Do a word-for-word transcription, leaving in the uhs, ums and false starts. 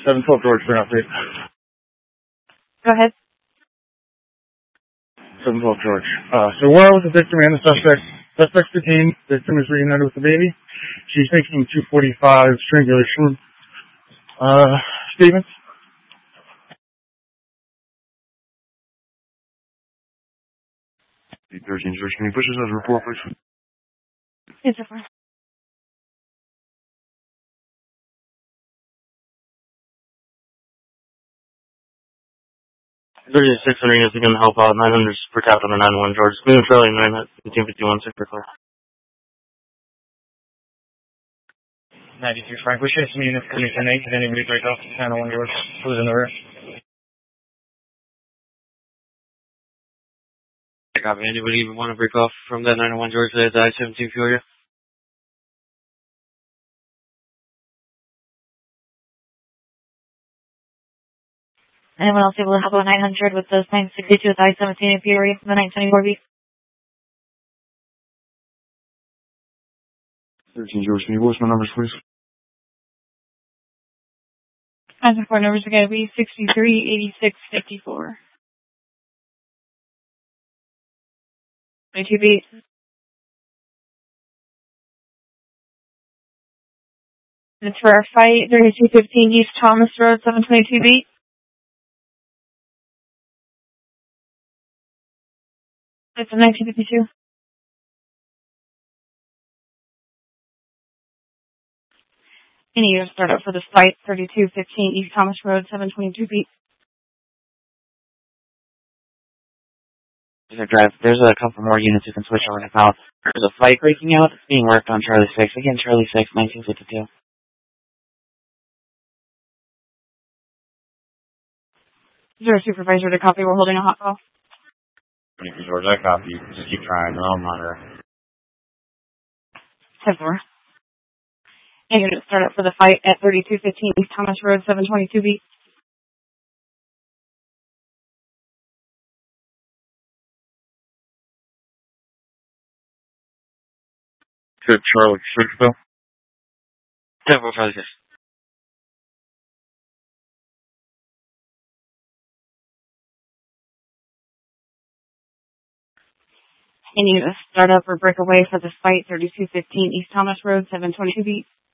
seven twelve George for an update. Go ahead. seven twelve George. Uh, so where was the victim and the suspect? Suspect's detained. Victim is reunited with the baby. She's making two forty-five strangulation uh, statements. thirteen George, can you push this as a report, please? Yes, sir. thirty-six hundred units again to help out. nine hundred per tap on the nine one George. Smooth Charlie nine eighteen fifty-one six per car. ninety-two Frank. We should have some units coming to eight. Did anybody break off nine oh one George? Who's in the rear? Copy. Anybody even want to break off from that nine oh one George at I seventeen Peoria? Anyone else able to help out nine hundred with those nine sixty-two with I seventeen in Peoria from the nine twenty-four B? thirteen George, can you voice my numbers, please? nine twenty-four numbers are going to be sixty-three eighty-six fifty-four. twenty-two B. It's for our fight, thirty-two fifteen East Thomas Road, seven twenty-two B. It's a nineteen fifty-two. Any year start up for the fight, thirty-two fifteen East Thomas Road, seven twenty-two B. Drive. There's a couple more units you can switch over to now. There's a fight breaking out. It's being worked on Charlie six. Again, Charlie six, nineteen fifty-two. Is there a supervisor to copy? We're holding a hot call. twenty-two George, I copy. Just keep trying. I'll monitor. ten four. And unit start up for the fight at thirty-two fifteen East Thomas Road, seven twenty-two B. Good, Charlie six, Bill. ten four Charlie six. And unit start up or break away for the fight, thirty-two fifteen East Thomas Road, seven twenty-two B.